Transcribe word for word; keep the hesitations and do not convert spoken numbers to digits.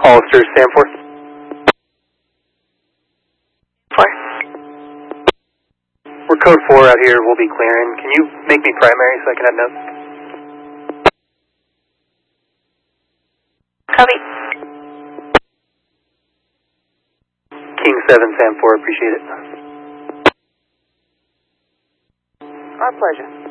Hollister, Sam four. Four. We're code four out here. We'll be clearing. Can you make me primary so I can have notes? Copy. King seven, Sam four. Appreciate it. Our pleasure.